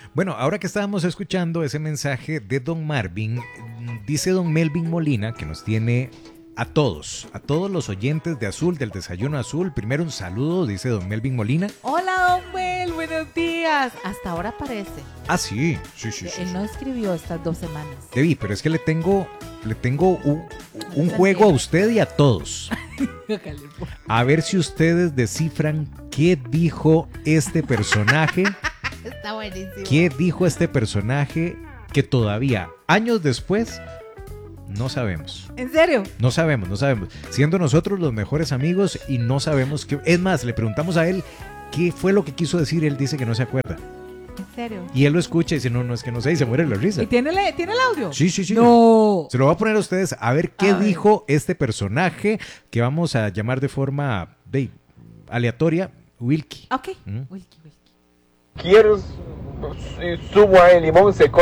Bueno, ahora que estábamos escuchando ese mensaje de don Marvin, dice don Melvin Molina que nos tiene a todos los oyentes de Azul, del Desayuno Azul. Primero un saludo, dice don Melvin Molina. Hola, don Mel, buenos días. Hasta ahora aparece. Ah, sí. Él no escribió estas 2 semanas. Debbie, pero es que le tengo un juego a usted y a todos. A ver si ustedes descifran qué dijo este personaje. Está buenísimo. ¿Qué dijo este personaje que todavía, años después, no sabemos? ¿En serio? No sabemos. Siendo nosotros los mejores amigos y no sabemos qué. Es más, le preguntamos a él qué fue lo que quiso decir. Él dice que no se acuerda. ¿En serio? Y él lo escucha y dice, no, es que no sé, y se muere la risa. ¿Y tiene el audio? Sí. No. Se lo voy a poner a ustedes a ver qué dijo este personaje que vamos a llamar de forma aleatoria Wilkie. Ok. Wilkie. Quiero zumo de limón seco.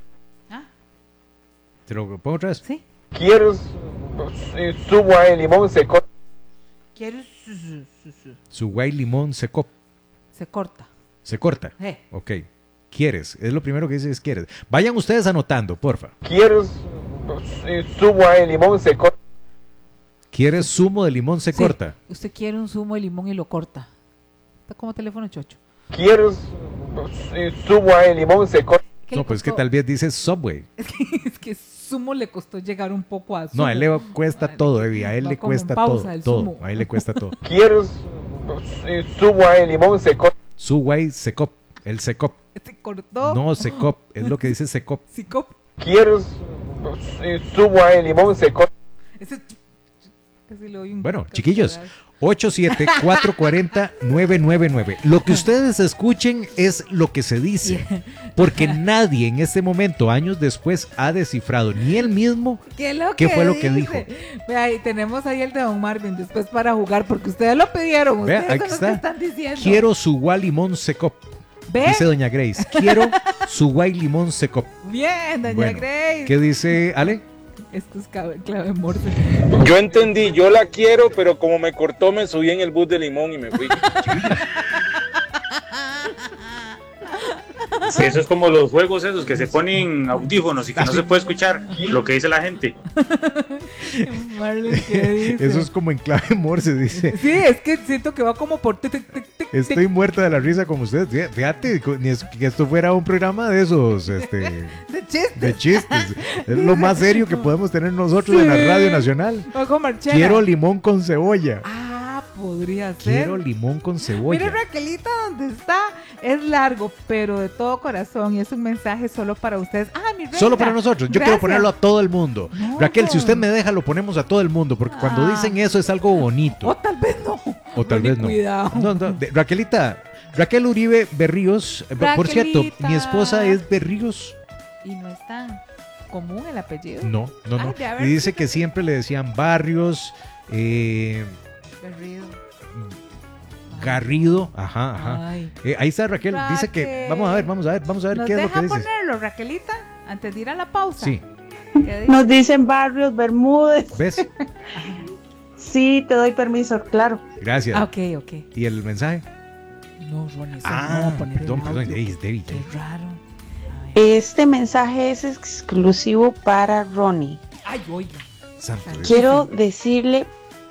¿Te lo pongo otra vez? Sí. Quiero zumo de limón seco. Quiero Su guay limón se corta. Se corta. Ok. ¿Quieres? Es lo primero que dice, es quieres. Vayan ustedes anotando, porfa. Quiero zumo de limón seco. ¿Quieres zumo de limón se corta? Usted quiere un zumo de limón y lo corta. Está como teléfono chocho. Quiero zumo de limón seco. No, pues es que tal vez dice Subway. Es que zumo le costó llegar un poco a zumo. No, a él le cuesta todo, Evi. A él le cuesta todo. A él le cuesta todo. Quiero zumo de limón seco. Subway Secop. El Secop. ¿Se cortó? No, Secop. Es lo que dice Secop. ¿Secop? Quiero zumo de limón seco. Bueno, chiquillos, 87440-999. Lo que ustedes escuchen es lo que se dice, porque nadie en este momento, años después, ha descifrado, ni él mismo, qué fue lo que dijo. Vea, y tenemos ahí el de don Marvin después para jugar, porque ustedes lo pidieron. Vea, Ustedes aquí son los está. que están diciendo. Quiero su guay limón secop. ¿Ve? Dice doña Grace. Quiero su guay limón secop. Bien, doña Bueno, Grace. ¿qué dice Ale? Esto es clave morse. Yo entendí, yo la quiero, pero como me cortó, me subí en el bus de limón y me fui. Sí, eso es como los juegos esos que se ponen audífonos y que no se puede escuchar lo que dice la gente. Marlon, ¿qué dice? Eso es como en clave morse, dice. Sí, es que siento que va como por Estoy muerta de la risa como ustedes. Fíjate, ni es que esto fuera un programa de esos, de chistes. de chistes. Es lo más serio que podemos tener nosotros en la Radio Nacional. Ojo, Marchena. Quiero limón con cebolla. Podría ser. Quiero limón con cebolla. Mira, Raquelita, donde está, es largo, pero de todo corazón, y es un mensaje solo para ustedes. Mi reina. Solo para nosotros. Yo quiero ponerlo a todo el mundo. No. Raquel, si usted me deja, lo ponemos a todo el mundo, porque cuando dicen eso es algo bonito. O tal vez no. O tal vez no. Cuidado. No, Raquelita, Raquel Uribe Berríos. Por cierto, mi esposa es Berríos. Y no es tan común el apellido. No. Ay, Y dice que siempre le decían Barrios, Garrido, ajá. Ahí está Raquel, dice que vamos a ver qué es lo que dice. ¿Nos deja ponerlo, Raquelita, antes de ir a la pausa? Sí. Nos dicen Barrios Bermúdez. ¿Ves? Sí, te doy permiso, claro. Gracias. Ok. ¿Y el mensaje? No, Ronnie, perdón, David. Qué raro. Este mensaje es exclusivo para Ronnie. Ay, oiga. Quiero decirle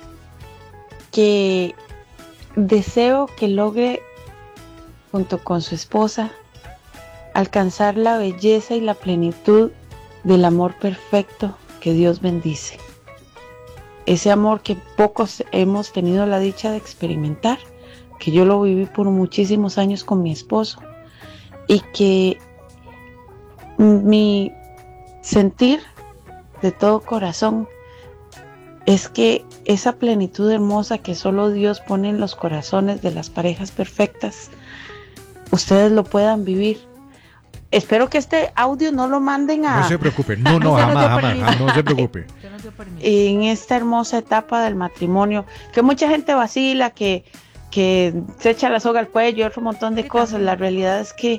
que deseo que logre, junto con su esposa, alcanzar la belleza y la plenitud del amor perfecto que Dios bendice. Ese amor que pocos hemos tenido la dicha de experimentar, que yo lo viví por muchísimos años con mi esposo, y que mi sentir de todo corazón es que esa plenitud hermosa que solo Dios pone en los corazones de las parejas perfectas, ustedes lo puedan vivir. Espero que este audio no lo manden a... No se preocupe, no, jamás, no se preocupe. En esta hermosa etapa del matrimonio, que mucha gente vacila, que se echa la soga al cuello, otro montón de cosas. La realidad es que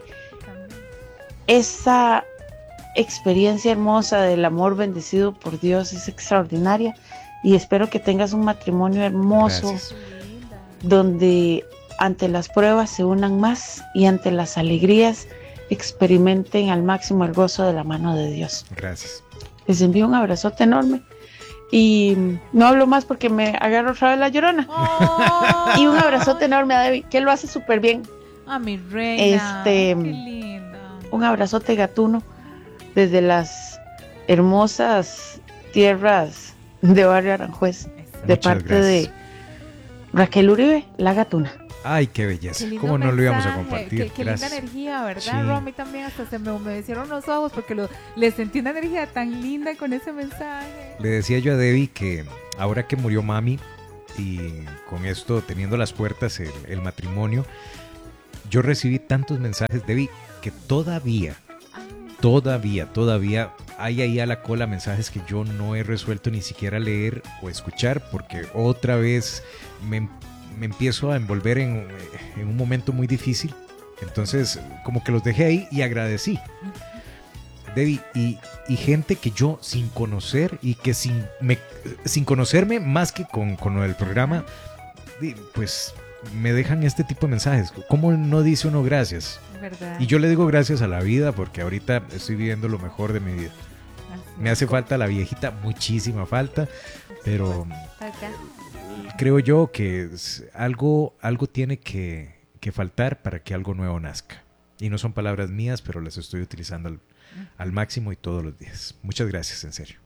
esa experiencia hermosa del amor bendecido por Dios es extraordinaria, y espero que tengas un matrimonio hermoso. Gracias. Donde ante las pruebas se unan más y ante las alegrías experimenten al máximo el gozo de la mano de Dios. Gracias. Les envío un abrazote enorme y no hablo más porque me agarro otra vez la llorona. Oh. Y un abrazote enorme a Debbie, que lo hace súper bien. A mi reina. Qué linda. Un abrazote gatuno desde las hermosas tierras de Barrio Aranjuez, de Muchas parte gracias. de Raquel Uribe, la gatuna. Ay, qué belleza. Qué lindo ¿Cómo no lo íbamos a mensaje, compartir? Qué linda energía, ¿verdad, Sí. Romy? También hasta se me humedecieron los ojos porque le sentí una energía tan linda con ese mensaje. Le decía yo a Debbie que ahora que murió mami y con esto teniendo las puertas el matrimonio, yo recibí tantos mensajes, Debbie, que todavía hay ahí a la cola mensajes que yo no he resuelto ni siquiera leer o escuchar porque otra vez me empiezo a envolver en un momento muy difícil. Entonces, como que los dejé ahí y agradecí. Debbie, y gente que yo sin conocer y que sin conocerme más que con lo del programa, pues me dejan este tipo de mensajes. ¿Cómo no dice uno gracias? ¿Verdad? Y yo le digo gracias a la vida porque ahorita estoy viviendo lo mejor de mi vida. Me hace falta la viejita, muchísima falta, pero creo yo que algo tiene que faltar para que algo nuevo nazca. Y no son palabras mías, pero las estoy utilizando al máximo y todos los días. Muchas gracias, en serio.